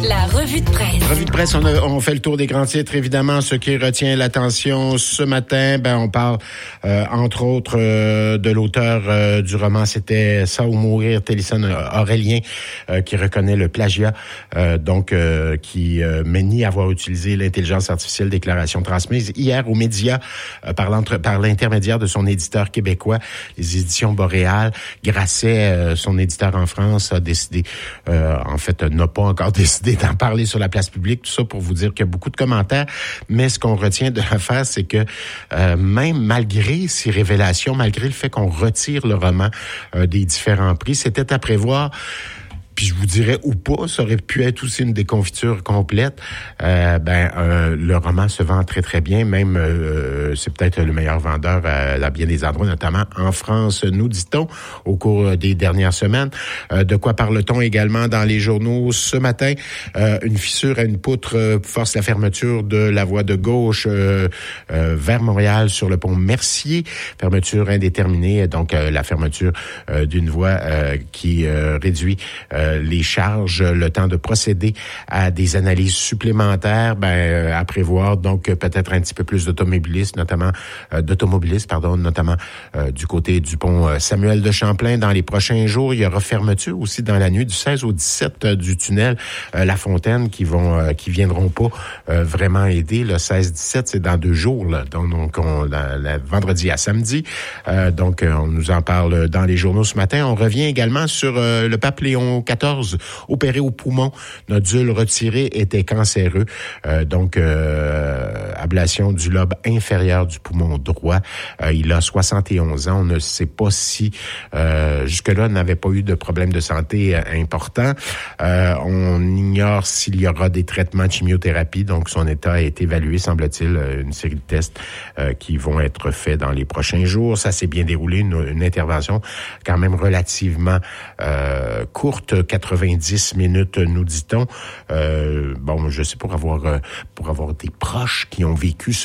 La revue de presse. Revue de presse, on fait le tour des grands titres. Évidemment, ce qui retient l'attention ce matin, on parle entre autres de l'auteur du roman C'était ça ou mourir, Télésphone Aurélien, qui reconnaît le plagiat, qui nie avoir utilisé l'intelligence artificielle, déclaration transmise hier aux médias par l'intermédiaire de son éditeur québécois, les éditions Boréal. Grasset, son éditeur en France, a décidé, n'a pas encore décidé d'en parler sur la place publique, tout ça pour vous dire qu'il y a beaucoup de commentaires, mais ce qu'on retient de l'affaire, c'est que même malgré ces révélations, malgré le fait qu'on retire le roman des différents prix, c'était à prévoir. Puis je vous dirais ou pas, ça aurait pu être aussi une déconfiture complète. Le roman se vend très très bien, même c'est peut-être le meilleur vendeur à bien des endroits, notamment en France, nous dit-on, au cours des dernières semaines. De quoi parle-t-on également dans les journaux ce matin? Une fissure à une poutre force la fermeture de la voie de gauche vers Montréal sur le pont Mercier. Fermeture indéterminée, donc la fermeture d'une voie qui réduit les charges, le temps de procéder à des analyses supplémentaires, à prévoir donc peut-être un petit peu plus d'automobilistes, notamment du côté du pont Samuel de Champlain dans les prochains jours. Il y aura fermeture aussi dans la nuit du 16 au 17 du tunnel La Fontaine qui viendront pas vraiment aider. Le 16-17, c'est dans 2 jours, là. Donc vendredi à samedi. On nous en parle dans les journaux ce matin. On revient également sur le pape Léon XIV, opéré au poumon, nodule retiré, était cancéreux. Ablation du lobe inférieur du poumon droit. Il a 71 ans. On ne sait pas si jusque-là n'avait pas eu de problème de santé important. On ignore s'il y aura des traitements de chimiothérapie. Donc, son état est évalué, semble-t-il, une série de tests qui vont être faits dans les prochains jours. Ça s'est bien déroulé, une intervention quand même relativement courte, 90 minutes, nous dit-on. Je sais pour avoir des proches qui ont vécu